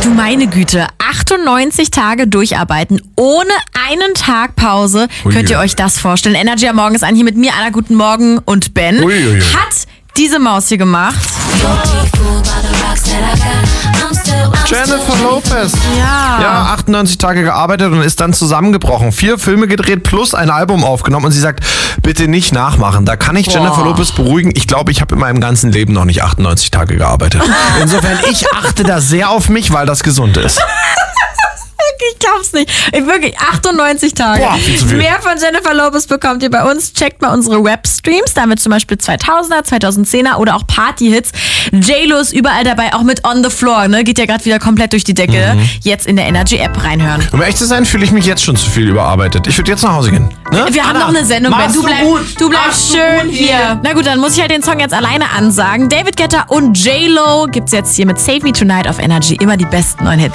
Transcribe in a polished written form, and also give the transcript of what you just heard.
Du meine Güte, 98 Tage durcharbeiten, ohne einen Tag Pause. Ui. Könnt ihr euch das vorstellen? Energy am Morgen ist an hier mit mir, Anna, guten Morgen und Ben. Ui. Hat diese Maus hier gemacht. Jennifer Lopez. Ja. 98 Tage gearbeitet und ist dann zusammengebrochen. 4 Filme gedreht plus ein Album aufgenommen. Und sie sagt, bitte nicht nachmachen. Da kann ich Jennifer Lopez beruhigen. Ich glaube, ich habe in meinem ganzen Leben noch nicht 98 Tage gearbeitet. Insofern, ich achte da sehr auf mich, weil das gesund ist. Ich glaub's nicht. Wirklich, 98 Tage. Boah, viel zu viel. Mehr von Jennifer Lopez bekommt ihr bei uns. Checkt mal unsere Webstreams. Damit zum Beispiel 2000er, 2010er oder auch Partyhits. J-Lo ist überall dabei, auch mit On the Floor. Ne? Geht ja gerade wieder komplett durch die Decke. Jetzt in der Energy-App reinhören. Um ehrlich zu sein, fühle ich mich jetzt schon zu viel überarbeitet. Ich würde jetzt nach Hause gehen. Ne? Wir haben Anna, noch eine Sendung, Ben. machst Du gut. bleibst Machst du schön gut hier. Na gut, dann muss ich halt den Song jetzt alleine ansagen. David Guetta und J-Lo gibt's jetzt hier mit Save Me Tonight auf Energy. Immer die besten neuen Hits.